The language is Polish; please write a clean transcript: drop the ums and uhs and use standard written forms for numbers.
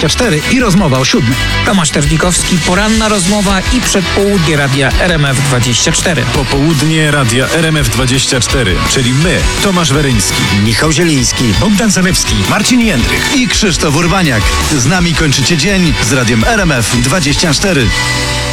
RMF24 i rozmowa o 7. Tomasz Terlikowski, poranna rozmowa i przedpołudnie radia RMF24. Popołudnie radia RMF24, czyli my, Tomasz Weryński, Michał Zieliński, Bogdan Zalewski, Marcin Jędrych. i Krzysztof Urbaniak. Z nami kończycie dzień z radiem RMF24.